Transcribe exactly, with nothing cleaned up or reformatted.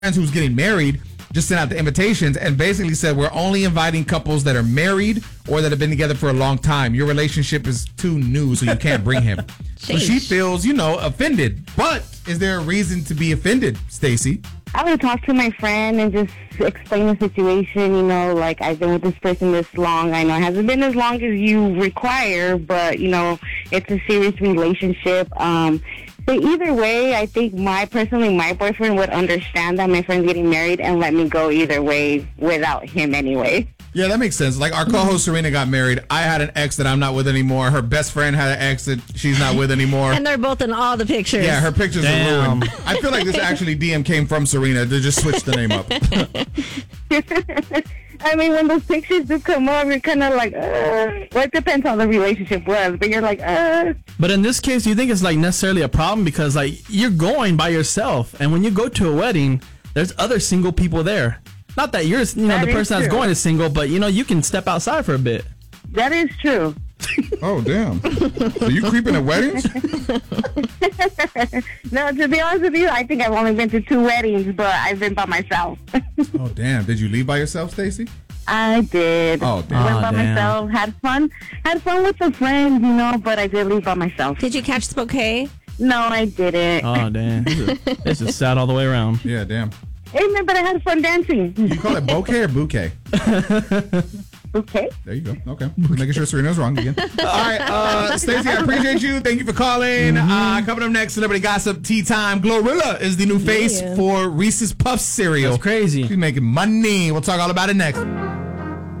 who's getting married just sent out the invitations and basically said, we're only inviting couples that are married or that have been together for a long time. Your relationship is too new, so you can't bring him. So she feels, you know, offended. But is there a reason to be offended, Stacey? I would talk to my friend and just explain the situation, you know, like, I've been with this person this long. I know it hasn't been as long as you require, but, you know, it's a serious relationship. Um, so either way, I think my, personally, my boyfriend would understand that my friend's getting married and let me go either way without him anyway. Yeah, that makes sense. Like, our co-host Serena got married. I had an ex that I'm not with anymore. Her best friend had an ex that she's not with anymore. And they're both in all the pictures. Yeah, her pictures Damn. are ruined. I feel like this actually D M came from Serena. They just switched the name up. I mean, when those pictures do come up, you're kind of like, uh. Well, it depends how the relationship was, but you're like, uh. But in this case, do you think it's like necessarily a problem? Because like you're going by yourself, and when you go to a wedding, there's other single people there. Not that you're, you know, That the is person that's true. going is single, but you know, you can step outside for a bit. That is true. Oh, damn. So you creeping at weddings? No, to be honest with you, I think I've only been to two weddings, but I've been by myself. Oh, damn. Did you leave by yourself, Stacey? I did. Oh, damn. Went Oh, by damn. myself, had fun. Had fun with a friend, you know, but I did leave by myself. Did you catch the bouquet? No, I didn't. Oh damn, this is, this is sad all the way around. Yeah, damn. Hey, man, but I had fun dancing. You call it bouquet or bouquet? Okay. There you go. Okay. Making sure Serena's wrong again. All right, uh, Stacey, I appreciate you. Thank you for calling. Mm-hmm. Uh, coming up next, Celebrity Gossip Tea Time. Glorilla is the new face Yeah. for Reese's Puffs cereal. That's crazy. She's making money. We'll talk all about it next.